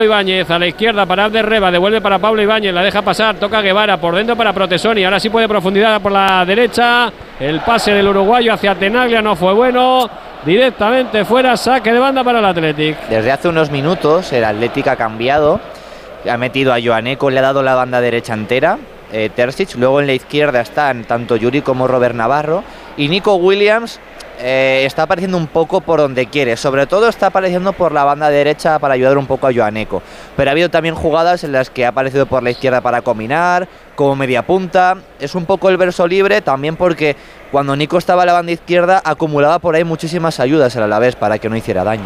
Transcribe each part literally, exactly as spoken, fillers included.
Ibáñez a la izquierda para Abderreba, devuelve para Pablo Ibáñez, la deja pasar, toca Guevara por dentro para Protesoni, ahora sí puede profundidad por la derecha, el pase del uruguayo hacia Tenaglia no fue bueno, directamente fuera, saque de banda para el Athletic. Desde hace unos minutos el Athletic ha cambiado, ha metido a Joaneco, le ha dado la banda derecha entera, eh, Terzic, luego en la izquierda están tanto Yuri como Robert Navarro, y Nico Williams Eh, está apareciendo un poco por donde quiere, sobre todo está apareciendo por la banda derecha para ayudar un poco a Joaneco, pero ha habido también jugadas en las que ha aparecido por la izquierda para combinar, como media punta, es un poco el verso libre, también porque cuando Nico estaba a la banda izquierda acumulaba por ahí muchísimas ayudas al Alavés para que no hiciera daño.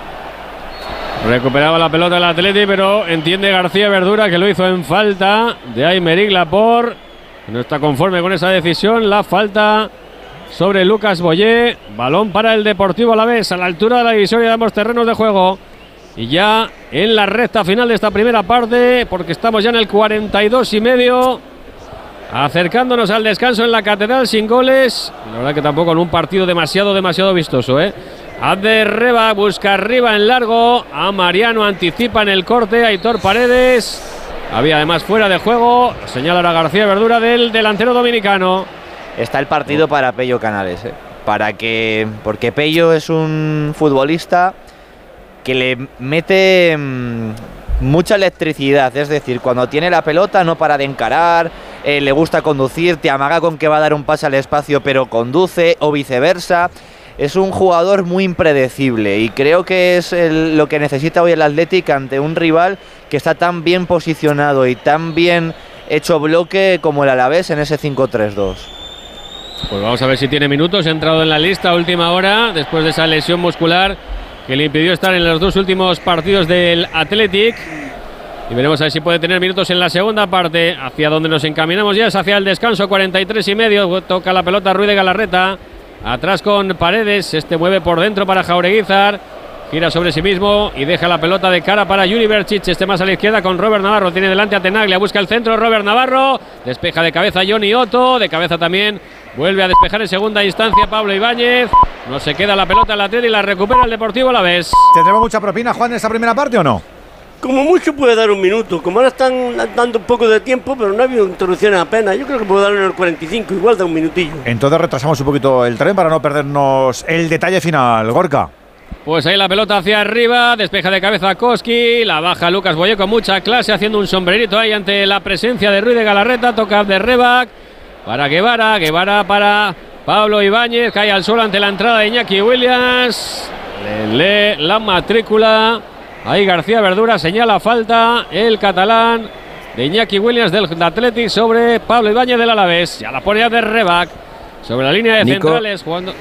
Recuperaba la pelota el Atleti, pero entiende García Verdura que lo hizo en falta de Aymeric Laporte, no está conforme con esa decisión, la falta sobre Lucas Boyé, balón para el Deportivo Alavés a la altura de la divisoria de ambos terrenos de juego y ya en la recta final de esta primera parte, porque estamos ya en el cuarenta y dos y medio, acercándonos al descanso en la Catedral sin goles, la verdad que tampoco en un partido demasiado demasiado vistoso, ¿eh? Abderreba busca arriba en largo, a Mariano anticipa en el corte, Aitor Paredes, había además fuera de juego, señala ahora García Verdura del delantero dominicano. Está el partido para Pello Canales, ¿eh? Para que, porque Pello es un futbolista que le mete mmm, mucha electricidad, es decir, cuando tiene la pelota no para de encarar, eh, le gusta conducir, te amaga con que va a dar un pase al espacio pero conduce, o viceversa. Es un jugador muy impredecible y creo que es el, lo que necesita hoy el Athletic ante un rival que está tan bien posicionado y tan bien hecho bloque como el Alavés en ese cinco tres dos. Pues vamos a ver si tiene minutos, ha entrado en la lista a última hora después de esa lesión muscular que le impidió estar en los dos últimos partidos del Athletic, y veremos a ver si puede tener minutos en la segunda parte. Hacia donde nos encaminamos ya es hacia el descanso, cuarenta y tres y medio, toca la pelota Ruiz de Galarreta, atrás con Paredes, este mueve por dentro para Jaureguizar, gira sobre sí mismo y deja la pelota de cara para Juri Berčić, este más a la izquierda con Robert Navarro, tiene delante a Tenaglia, busca el centro Robert Navarro, despeja de cabeza Johnny Otto, de cabeza también vuelve a despejar en segunda instancia Pablo Ibáñez, no se queda la pelota en la tele y la recupera el Deportivo Alavés. ¿Tendremos mucha propina, Juan, en esa primera parte o no? Como mucho puede dar un minuto, como ahora están dando un poco de tiempo, pero no ha habido interrupciones apenas, yo creo que puede dar en el cuarenta y cinco, igual da un minutillo. Entonces retrasamos un poquito el tren para no perdernos el detalle final, Gorka. Pues ahí la pelota hacia arriba, despeja de cabeza Koski, la baja Lucas Boyé con mucha clase, haciendo un sombrerito ahí ante la presencia de Ruiz de Galarreta, toca de Rebac para Guevara, Guevara para Pablo Ibáñez, cae al suelo ante la entrada de Iñaki Williams, le lee la matrícula, ahí García Verdura señala falta, el catalán de Iñaki Williams del Athletic sobre Pablo Ibáñez del Alavés, ya la pone de Rebac sobre la línea de Nico. centrales jugando.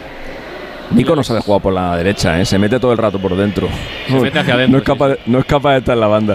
Nico no sabe jugar por la derecha, ¿eh? Se mete todo el rato por dentro. Se mete hacia adentro. No es capaz, no es capaz de estar en la banda.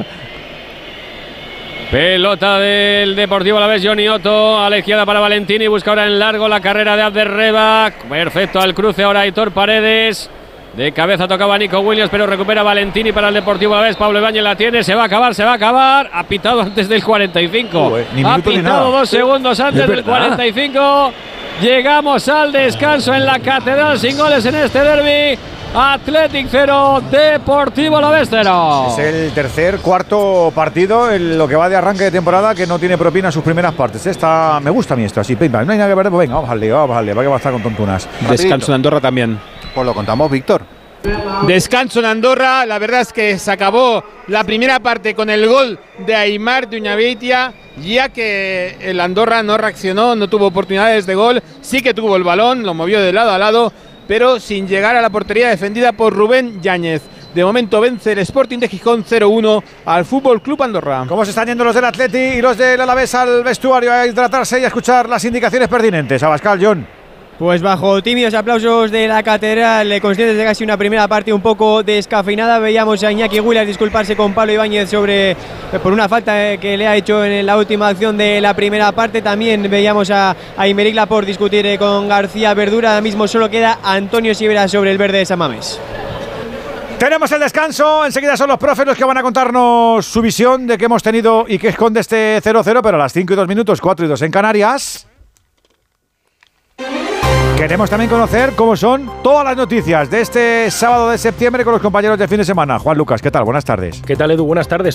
Pelota del Deportivo Alavés, Johnny Otto a la izquierda para Valentini, busca ahora en largo la carrera de Abderreba, perfecto al cruce ahora Aitor Paredes, de cabeza tocaba Nico Williams pero recupera Valentini para el Deportivo Alavés, Pablo Ibáñez la tiene, se va a acabar, se va a acabar, ha pitado antes del cuarenta y cinco, Uy, ni ha minuto ni pitado nada. dos segundos antes del cuarenta y cinco, llegamos al descanso en la Catedral sin goles en este derbi. Athletic cero, Deportivo Alavés cero. Es el tercer, cuarto partido en lo que va de arranque de temporada que no tiene propina en sus primeras partes. Esta me gusta a mí esto, así, pim, pam, no hay nada que ver, pues venga, vamos al lío, vamos al lío, para que va a estar con tontunas. Descanso en Andorra también. Pues lo contamos, Víctor. Descanso en Andorra, la verdad es que se acabó la primera parte con el gol de Aimar de Uñabeitia, ya que el Andorra no reaccionó, no tuvo oportunidades de gol, sí que tuvo el balón, lo movió de lado a lado, pero sin llegar a la portería defendida por Rubén Yáñez. De momento vence el Sporting de Gijón cero uno al Fútbol Club Andorra. ¿Cómo se están yendo los del Athletic y los del Alavés al vestuario a hidratarse y a escuchar las indicaciones pertinentes? Abascal, John. Pues bajo tímidos aplausos de la Catedral, conscientes de casi una primera parte un poco descafeinada, veíamos a Iñaki Williams disculparse con Pablo Ibáñez sobre, por una falta que le ha hecho en la última acción de la primera parte. También veíamos a, a Aymeric Laporte discutir con García Verdura. Ahora mismo solo queda Antonio Sivera sobre el verde de San Mamés. Tenemos el descanso, enseguida son los profes los que van a contarnos su visión de qué hemos tenido y qué esconde este cero cero, pero a las cinco y dos minutos, cuatro y dos en Canarias. Queremos también conocer cómo son todas las noticias de este sábado de septiembre con los compañeros de fin de semana. Juan Lucas, ¿qué tal? Buenas tardes. ¿Qué tal, Edu? Buenas tardes.